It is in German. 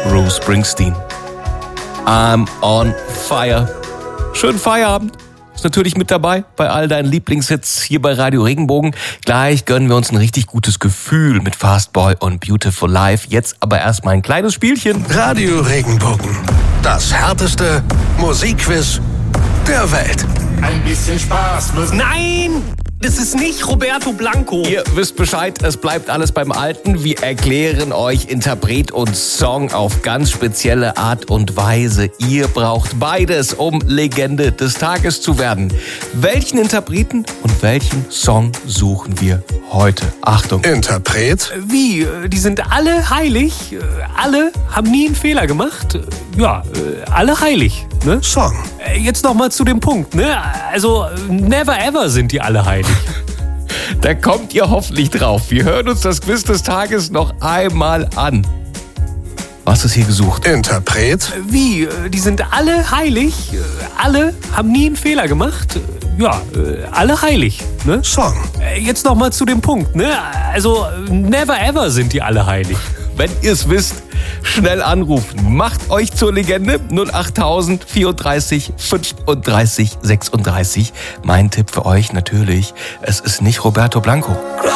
Bruce Springsteen. I'm on fire. Schönen Feierabend. Ist natürlich mit dabei bei all deinen Lieblingshits hier bei Radio Regenbogen. Gleich gönnen wir uns ein richtig gutes Gefühl mit Fast Boy und Beautiful Life. Jetzt aber erstmal ein kleines Spielchen. Radio Regenbogen. Das härteste Musikquiz der Welt. Ein bisschen Spaß muss... Nein! Das ist nicht Roberto Blanco. Ihr wisst Bescheid, es bleibt alles beim Alten. Wir erklären euch Interpret und Song auf ganz spezielle Art und Weise. Ihr braucht beides, um Legende des Tages zu werden. Welchen Interpreten und welchen Song suchen wir heute? Achtung. Interpret? Wie? Die sind alle heilig? Alle haben nie einen Fehler gemacht? Ja, alle heilig, ne? Song. Jetzt noch mal zu dem Punkt, ne? Also, never ever sind die alle heilig. Da kommt ihr hoffentlich drauf. Wir hören uns das Quiz des Tages noch einmal an. Was ist hier gesucht? Interpret? Wie? Die sind alle heilig? Alle haben nie einen Fehler gemacht? Ja, alle heilig, ne? Song. Jetzt noch mal zu dem Punkt, ne? Also, never ever sind die alle heilig. Wenn ihr es wisst, schnell anrufen. Macht euch zur Legende 08000 34 35 36. Mein Tipp für euch natürlich, es ist nicht Roberto Blanco.